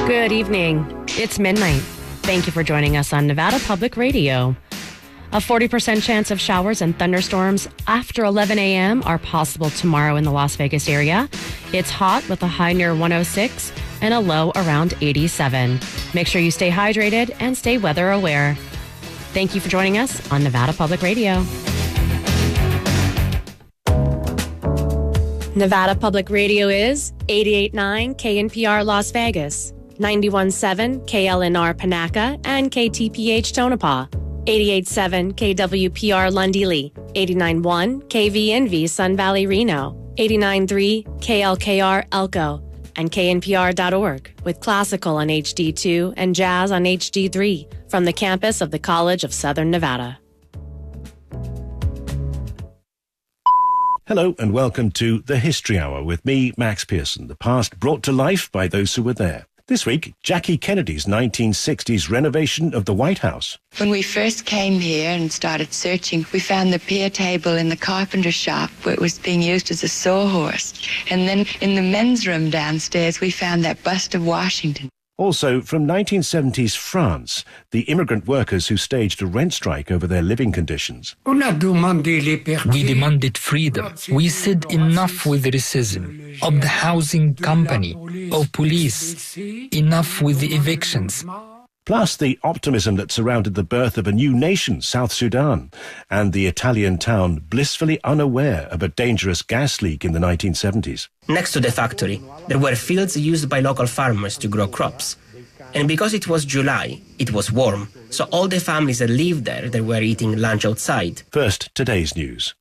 Good evening. It's midnight. Thank you for joining us on Nevada Public Radio. A 40% chance of showers and thunderstorms after 11 a.m. are possible tomorrow in the Las Vegas area. It's hot with a high near 106 and a low around 87. Make sure you stay hydrated and stay weather aware. Thank you for joining us on Nevada Public Radio. Nevada Public Radio is 88.9 KNPR Las Vegas, 91.7 KLNR Panaca and KTPH Tonopah, 88.7 KWPR Lundy Lee, 89.1 KVNV Sun Valley Reno, 89.3 KLKR Elko, and KNPR.org with classical on HD2 and jazz on HD3 from the campus of the College of Southern Nevada. Hello and welcome to The History Hour with me, Max Pearson, the past brought to life by those who were there. This week, Jackie Kennedy's 1960s renovation of the White House. When we first came here and started searching, we found the pier table in the carpenter shop where it was being used as a sawhorse. And then in the men's room downstairs, we found that bust of Washington. Also, from 1970s France, the immigrant workers who staged a rent strike over their living conditions. We demanded freedom. We said enough with racism, of the housing company, of police, enough with the evictions. Plus the optimism that surrounded the birth of a new nation, South Sudan, and the Italian town blissfully unaware of a dangerous gas leak in the 1970s. Next to the factory, there were fields used by local farmers to grow crops. And because it was July, it was warm, so all the families that lived there, they were eating lunch outside. First, today's news.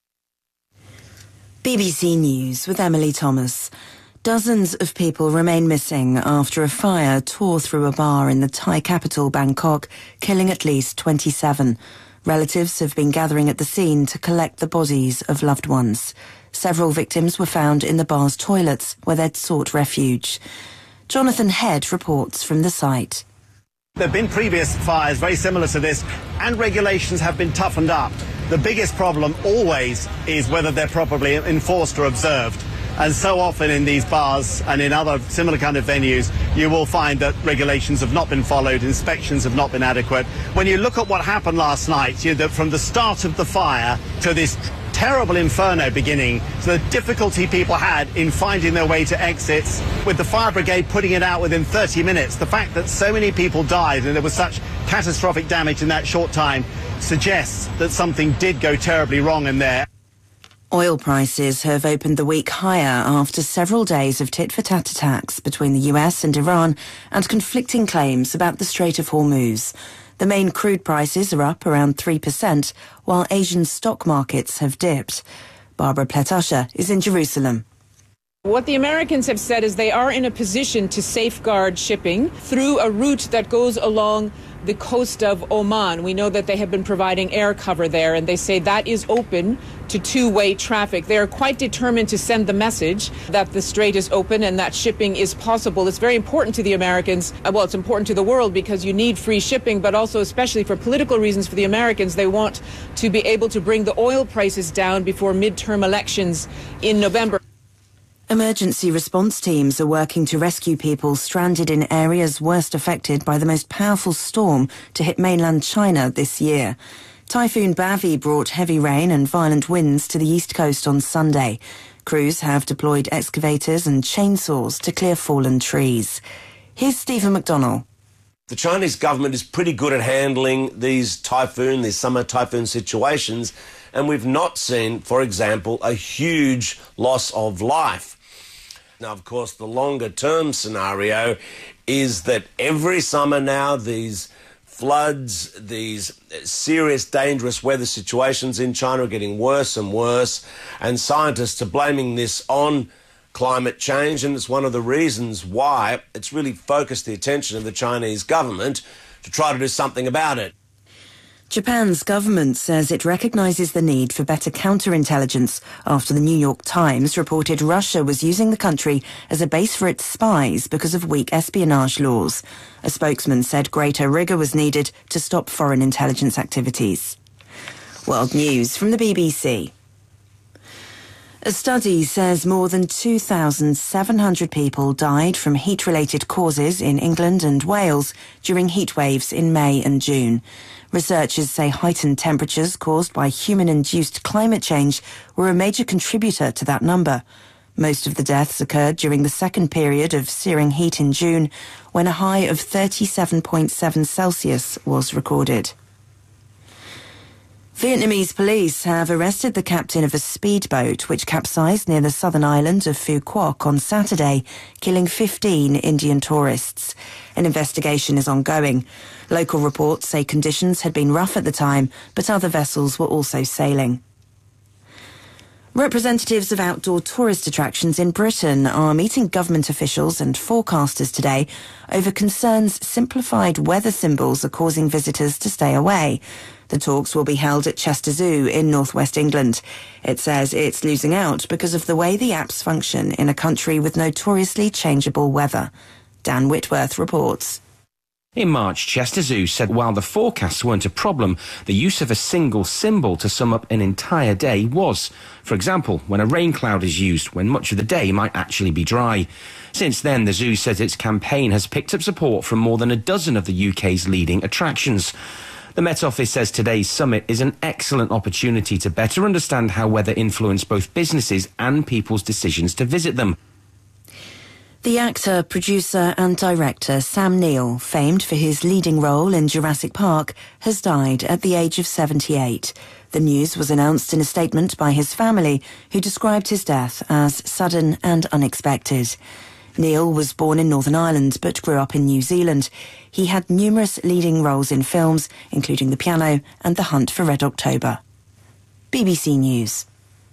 BBC News with Emily Thomas. Dozens of people remain missing after a fire tore through a bar in the Thai capital, Bangkok, killing at least 27. Relatives have been gathering at the scene to collect the bodies of loved ones. Several victims were found in the bar's toilets where they'd sought refuge. Jonathan Head reports from the site. There have been previous fires very similar to this, and regulations have been toughened up. The biggest problem always is whether they're properly enforced or observed. And so often in these bars and in other similar kind of venues, you will find that regulations have not been followed, inspections have not been adequate. When you look at what happened last night, from the start of the fire to this terrible inferno beginning, to the difficulty people had in finding their way to exits, with the fire brigade putting it out within 30 minutes, the fact that so many people died and there was such catastrophic damage in that short time suggests that something did go terribly wrong in there. Oil prices have opened the week higher after several days of tit-for-tat attacks between the US and Iran and conflicting claims about the Strait of Hormuz. The main crude prices are up around 3%, while Asian stock markets have dipped. Barbara Pletasha is in Jerusalem. What the Americans have said is they are in a position to safeguard shipping through a route that goes along the coast of Oman. We know that they have been providing air cover there, and they say that is open to two-way traffic. They are quite determined to send the message that the strait is open and that shipping is possible. It's very important to the Americans. Well, it's important to the world because you need free shipping, but also especially for political reasons for the Americans. They want to be able to bring the oil prices down before midterm elections in November. Emergency response teams are working to rescue people stranded in areas worst affected by the most powerful storm to hit mainland China this year. Typhoon Bavi brought heavy rain and violent winds to the east coast on Sunday. Crews have deployed excavators and chainsaws to clear fallen trees. Here's Stephen McDonnell. The Chinese government is pretty good at handling these summer typhoon situations, and we've not seen, for example, a huge loss of life. Now, of course, the longer-term scenario is that every summer now these floods, these serious, dangerous weather situations in China are getting worse and worse, and scientists are blaming this on climate change, and it's one of the reasons why it's really focused the attention of the Chinese government to try to do something about it. Japan's government says it recognises the need for better counterintelligence after the New York Times reported Russia was using the country as a base for its spies because of weak espionage laws. A spokesman said greater rigour was needed to stop foreign intelligence activities. World News from the BBC. A study says more than 2,700 people died from heat-related causes in England and Wales during heat waves in May and June. Researchers say heightened temperatures caused by human-induced climate change were a major contributor to that number. Most of the deaths occurred during the second period of searing heat in June, when a high of 37.7 Celsius was recorded. Vietnamese police have arrested the captain of a speedboat which capsized near the southern island of Phu Quoc on Saturday, killing 15 Indian tourists. An investigation is ongoing. Local reports say conditions had been rough at the time, but other vessels were also sailing. Representatives of outdoor tourist attractions in Britain are meeting government officials and forecasters today over concerns simplified weather symbols are causing visitors to stay away. The talks will be held at Chester Zoo in northwest England. It says it's losing out because of the way the apps function in a country with notoriously changeable weather. Dan Whitworth reports. In March, Chester Zoo said while the forecasts weren't a problem, the use of a single symbol to sum up an entire day was. For example, when a rain cloud is used, when much of the day might actually be dry. Since then, the zoo says its campaign has picked up support from more than a dozen of the UK's leading attractions. The Met Office says today's summit is an excellent opportunity to better understand how weather influenced both businesses and people's decisions to visit them. The actor, producer and director Sam Neill, famed for his leading role in Jurassic Park, has died at the age of 78. The news was announced in a statement by his family, who described his death as sudden and unexpected. Neill was born in Northern Ireland but grew up in New Zealand. He had numerous leading roles in films, including The Piano and The Hunt for Red October. BBC News.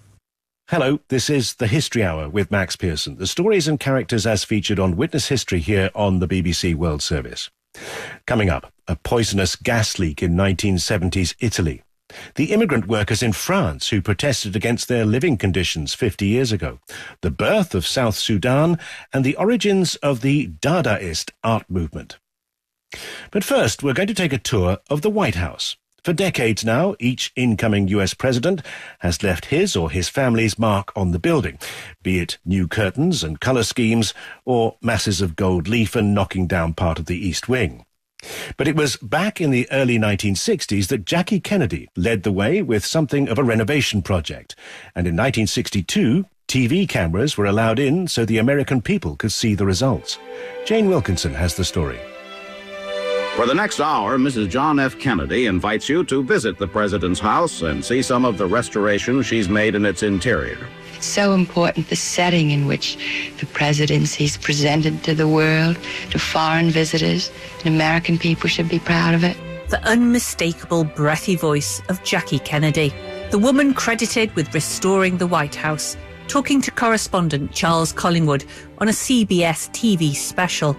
Hello, this is The History Hour with Max Pearson. The stories and characters as featured on Witness History here on the BBC World Service. Coming up, a poisonous gas leak in 1970s Italy. The immigrant workers in France who protested against their living conditions 50 years ago. The birth of South Sudan and the origins of the Dadaist art movement. But first, we're going to take a tour of the White House. For decades now, each incoming US president has left his or his family's mark on the building, be it new curtains and colour schemes or masses of gold leaf and knocking down part of the East Wing. But it was back in the early 1960s that Jackie Kennedy led the way with something of a renovation project. And in 1962, TV cameras were allowed in so the American people could see the results. Jane Wilkinson has the story. For the next hour, Mrs. John F. Kennedy invites you to visit the president's house and see some of the restoration she's made in its interior. It's so important, the setting in which the presidency's presented to the world, to foreign visitors, and American people should be proud of it. The unmistakable, breathy voice of Jackie Kennedy, the woman credited with restoring the White House, talking to correspondent Charles Collingwood on a CBS TV special.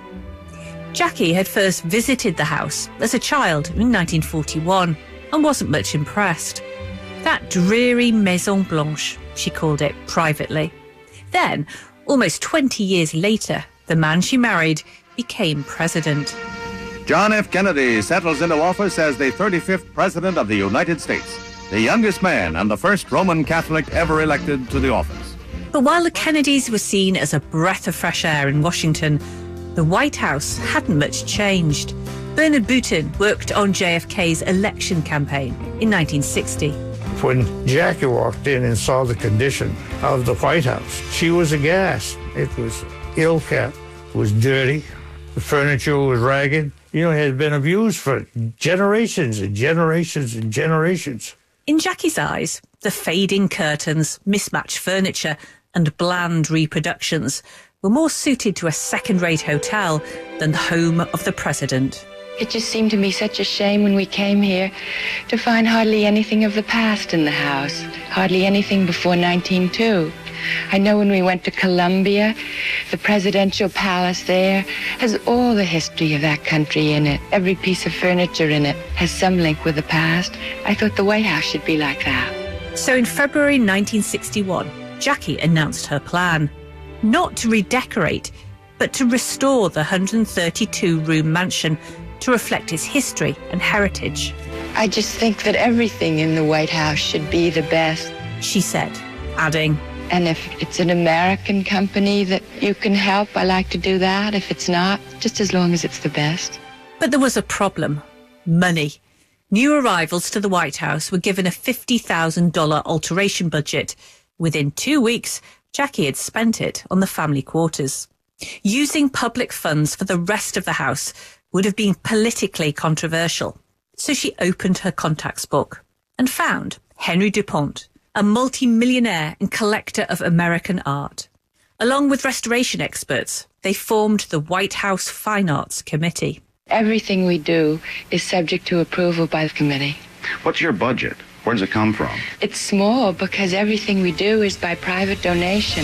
Jackie had first visited the house as a child in 1941 and wasn't much impressed. That dreary Maison Blanche, she called it privately. Then, almost 20 years later, the man she married became president. John F. Kennedy settles into office as the 35th President of the United States, the youngest man and the first Roman Catholic ever elected to the office. But while the Kennedys were seen as a breath of fresh air in Washington, the White House hadn't much changed. Bernard Boutin worked on JFK's election campaign in 1960. When Jackie walked in and saw the condition of the White House, she was aghast. It was ill-kept, it was dirty, the furniture was ragged. You know, it had been abused for generations and generations and generations. In Jackie's eyes, the fading curtains, mismatched furniture, and bland reproductions were more suited to a second-rate hotel than the home of the president. It just seemed to me such a shame when we came here to find hardly anything of the past in the house, hardly anything before 1902. I know when we went to Columbia, the presidential palace there has all the history of that country in it. Every piece of furniture in it has some link with the past. I thought the White House should be like that. So in February 1961, Jackie announced her plan. Not to redecorate, but to restore the 132-room mansion to reflect its history and heritage. I just think that everything in the White House should be the best, she said, adding, And if it's an American company that you can help, I like to do that. If it's not, just as long as it's the best. But there was a problem. Money. New arrivals to the White House were given a $50,000 alteration budget. Within 2 weeks, Jackie had spent it on the family quarters. Using public funds for the rest of the house would have been politically controversial. So she opened her contacts book and found Henry DuPont, a multi-millionaire and collector of American art. Along with restoration experts, they formed the White House Fine Arts Committee. Everything we do is subject to approval by the committee. What's your budget? Where does it come from? It's small because everything we do is by private donation.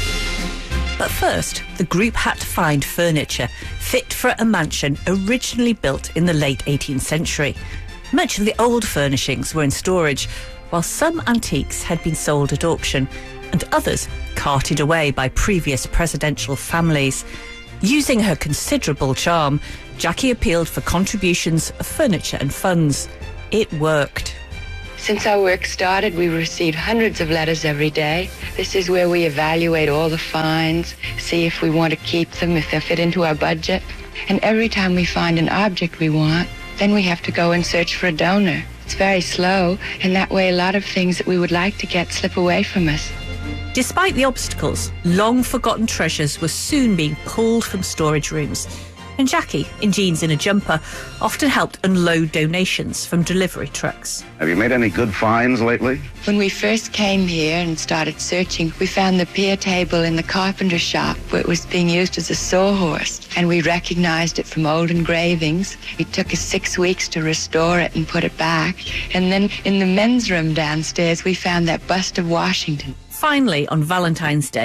But first, the group had to find furniture fit for a mansion originally built in the late 18th century. Much of the old furnishings were in storage, while some antiques had been sold at auction and others carted away by previous presidential families. Using her considerable charm, Jackie appealed for contributions of furniture and funds. It worked. Since our work started, we received hundreds of letters every day. This is where we evaluate all the finds, see if we want to keep them, if they fit into our budget. And every time we find an object we want, then we have to go and search for a donor. It's very slow, and that way a lot of things that we would like to get slip away from us. Despite the obstacles, long-forgotten treasures were soon being pulled from storage rooms. And Jackie, in jeans and a jumper, often helped unload donations from delivery trucks. Have you made any good finds lately? When we first came here and started searching, we found the pier table in the carpenter shop where it was being used as a sawhorse, and we recognized it from old engravings. It took us 6 weeks to restore it and put it back. And then in the men's room downstairs, we found that bust of Washington. Finally, on Valentine's Day,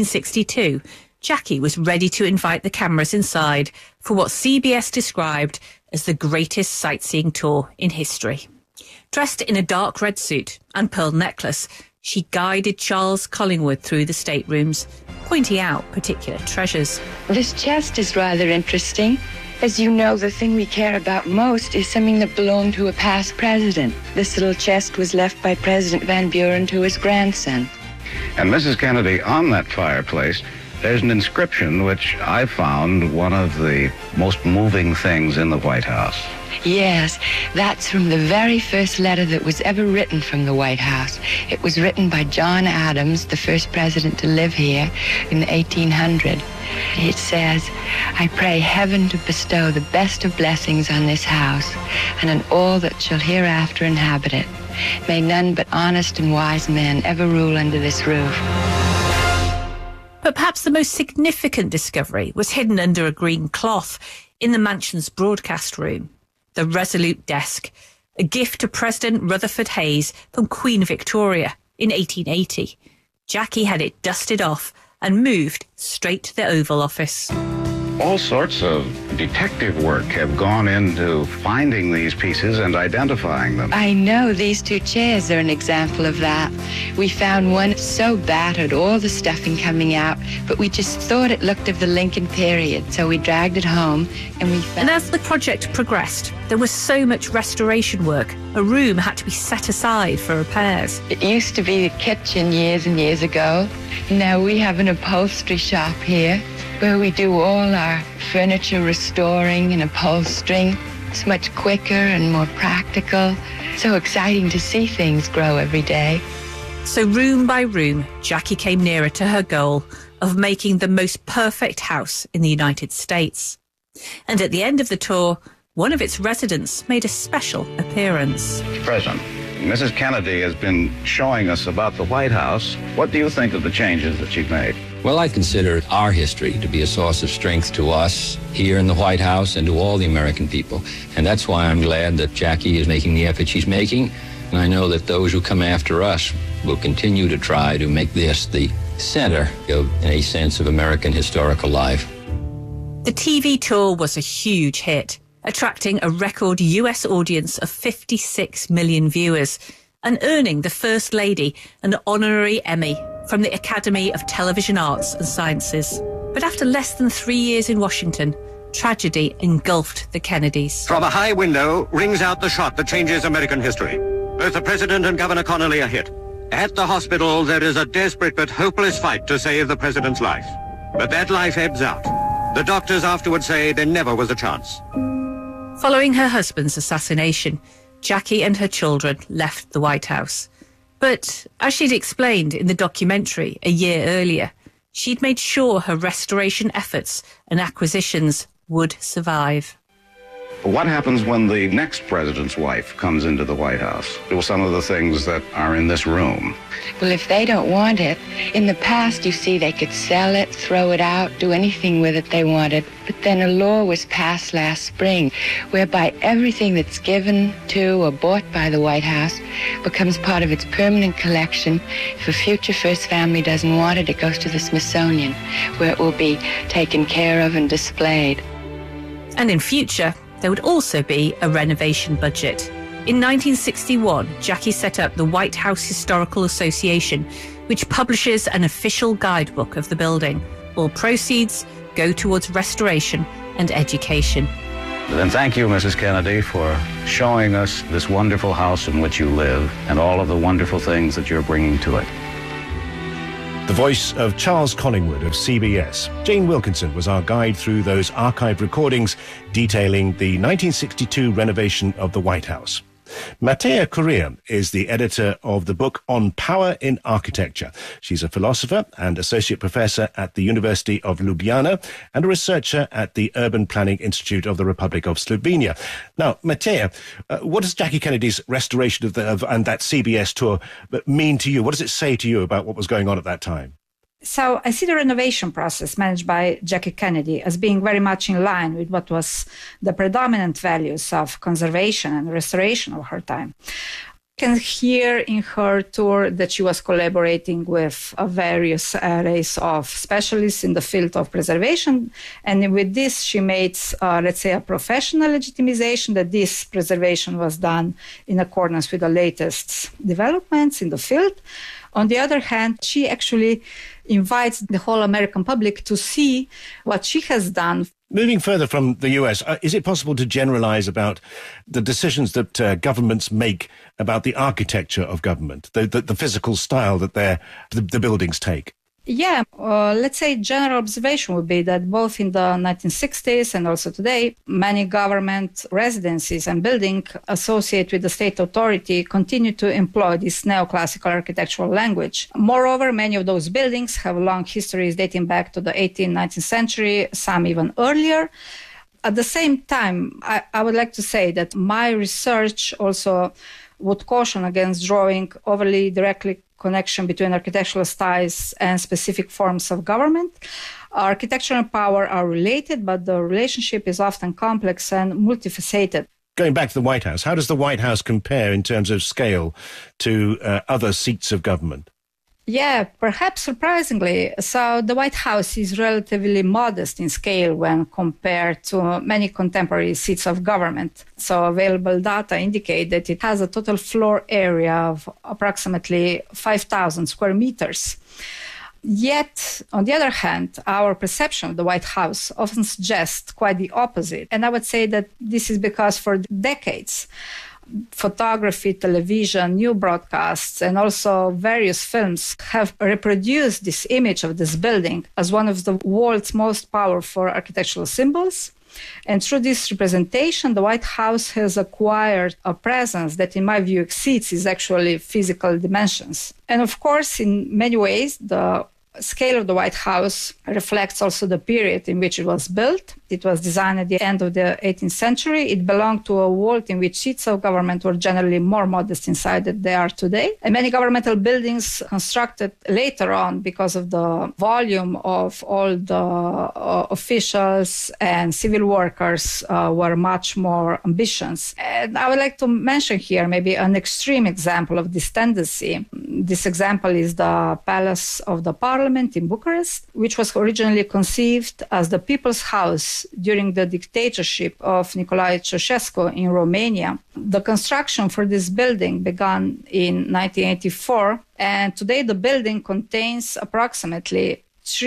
1962, Jackie was ready to invite the cameras inside for what CBS described as the greatest sightseeing tour in history. Dressed in a dark red suit and pearl necklace, she guided Charles Collingwood through the staterooms, pointing out particular treasures. This chest is rather interesting. As you know, the thing we care about most is something that belonged to a past president. This little chest was left by President Van Buren to his grandson. And Mrs. Kennedy, on that fireplace, there's an inscription which I found one of the most moving things in the White House. Yes, that's from the very first letter that was ever written from the White House. It was written by John Adams, the first president to live here in 1800. It says, "I pray heaven to bestow the best of blessings on this house and on all that shall hereafter inhabit it. May none but honest and wise men ever rule under this roof." But perhaps the most significant discovery was hidden under a green cloth in the mansion's broadcast room. The Resolute desk, a gift to President Rutherford Hayes from Queen Victoria in 1880. Jackie had it dusted off and moved straight to the Oval Office. All sorts of detective work have gone into finding these pieces and identifying them. I know, these two chairs are an example of that. We found one so battered, all the stuffing coming out, but we just thought it looked of the Lincoln period, so we dragged it home and we found... And as the project progressed, there was so much restoration work, a room had to be set aside for repairs. It used to be the kitchen years and years ago. Now we have an upholstery shop here, where we do all our furniture restoring and upholstering. It's much quicker and more practical. So exciting to see things grow every day. So room by room, Jackie came nearer to her goal of making the most perfect house in the United States. And at the end of the tour, one of its residents made a special appearance. President, Mrs. Kennedy has been showing us about the White House. What do you think of the changes that she's made? Well, I consider our history to be a source of strength to us here in the White House and to all the American people. And that's why I'm glad that Jackie is making the effort she's making. And I know that those who come after us will continue to try to make this the center of a sense of American historical life. The TV tour was a huge hit, attracting a record US audience of 56 million viewers and earning the First Lady an honorary Emmy from the Academy of Television Arts and Sciences. But after less than 3 years in Washington, tragedy engulfed the Kennedys. From a high window rings out the shot that changes American history. Both the president and Governor Connolly are hit. At the hospital, there is a desperate but hopeless fight to save the president's life. But that life ebbs out. The doctors afterwards say there never was a chance. Following her husband's assassination, Jackie and her children left the White House. But as she'd explained in the documentary a year earlier, she'd made sure her restoration efforts and acquisitions would survive. What happens when the next president's wife comes into the White House? Do some of the things that are in this room. Well, if they don't want it, in the past, you see, they could sell it, throw it out, do anything with it they wanted. But then a law was passed last spring whereby everything that's given to or bought by the White House becomes part of its permanent collection. If a future First Family doesn't want it, it goes to the Smithsonian, where it will be taken care of and displayed. And in future, there would also be a renovation budget. In 1961, Jackie set up the White House Historical Association, which publishes an official guidebook of the building. All proceeds go towards restoration and education. Then thank you, Mrs. Kennedy, for showing us this wonderful house in which you live and all of the wonderful things that you're bringing to it. The voice of Charles Collingwood of CBS. Jane Wilkinson was our guide through those archived recordings detailing the 1962 renovation of the White House. Matea Correa is the editor of the book On Power in Architecture. She's a philosopher and associate professor at the University of Ljubljana and a researcher at the Urban Planning Institute of the Republic of Slovenia. Now, Matea, what does Jackie Kennedy's restoration and that CBS tour mean to you? What does it say to you about what was going on at that time? So I see the renovation process managed by Jackie Kennedy as being very much in line with what was the predominant values of conservation and restoration of her time. You can hear in her tour that she was collaborating with various arrays of specialists in the field of preservation. And with this, she made, let's say, a professional legitimization that this preservation was done in accordance with the latest developments in the field. On the other hand, she actually invites the whole American public to see what she has done. Moving further from the US, is it possible to generalize about the decisions that governments make about the architecture of government, the physical style that the buildings take? Yeah, let's say general observation would be that both in the 1960s and also today, many government residencies and buildings associated with the state authority continue to employ this neoclassical architectural language. Moreover, many of those buildings have long histories dating back to the 18th, 19th century, some even earlier. At the same time, I would like to say that my research also would caution against drawing overly directly connection between architectural styles and specific forms of government. Architecture and power are related, but the relationship is often complex and multifaceted. Going back to the White House, how does the White House compare in terms of scale to other seats of government? Yeah, perhaps surprisingly. So the White House is relatively modest in scale when compared to many contemporary seats of government. So available data indicate that it has a total floor area of approximately 5,000 square meters. Yet, on the other hand, our perception of the White House often suggests quite the opposite. And I would say that this is because for decades, photography, television, new broadcasts, and also various films have reproduced this image of this building as one of the world's most powerful architectural symbols. And through this representation, the White House has acquired a presence that, in my view, exceeds its actually physical dimensions. And of course, in many ways, the scale of the White House reflects also the period in which it was built. It was designed at the end of the 18th century. It belonged to a world in which seats of government were generally more modest inside than they are today. And many governmental buildings constructed later on because of the volume of all the officials and civil workers were much more ambitious. And I would like to mention here maybe an extreme example of this tendency. This example is the Palace of the Parliament in Bucharest, which was originally conceived as the People's House during the dictatorship of Nicolae Ceausescu in Romania. The construction for this building began in 1984, and today the building contains approximately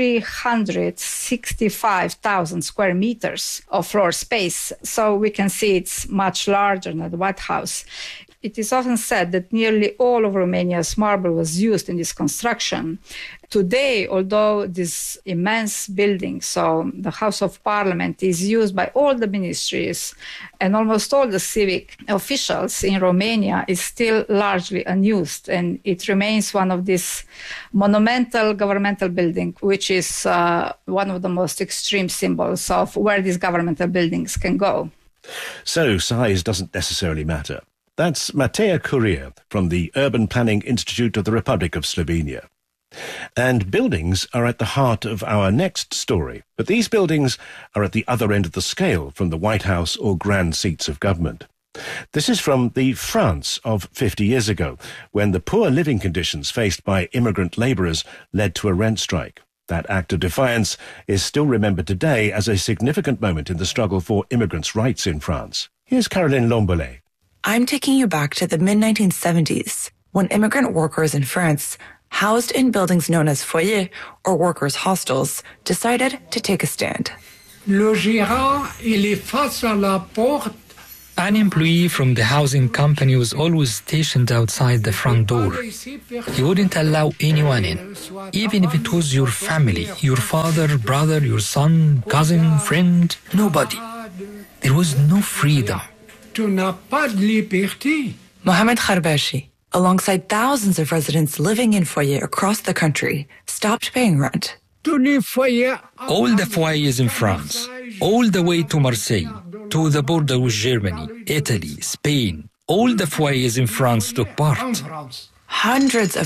365,000 square meters of floor space. So we can see it's much larger than the White House. It is often said that nearly all of Romania's marble was used in this construction. Today, although this immense building, so the House of Parliament, is used by all the ministries and almost all the civic officials in Romania, is still largely unused, and it remains one of these monumental governmental buildings, which is one of the most extreme symbols of where these governmental buildings can go. So size doesn't necessarily matter. That's Mateja Curia from the Urban Planning Institute of the Republic of Slovenia. And buildings are at the heart of our next story, but these buildings are at the other end of the scale from the White House or grand seats of government. This is from the France of 50 years ago, when the poor living conditions faced by immigrant labourers led to a rent strike. That act of defiance is still remembered today as a significant moment in the struggle for immigrants' rights in France. Here's Caroline Lombolet. I'm taking you back to the mid-1970s, when immigrant workers in France, housed in buildings known as foyers or workers' hostels, decided to take a stand. Le gérant, il est face à la porte. An employee from the housing company was always stationed outside the front door. He wouldn't allow anyone in, even if it was your family, your father, brother, your son, cousin, friend, nobody. There was no freedom. Tu n'as pas de liberté. Mohamed Kharbashi, alongside thousands of residents living in foyers across the country, stopped paying rent. All the foyers in France, all the way to Marseille, to the border with Germany, Italy, Spain, all the foyers in France took part. Hundreds of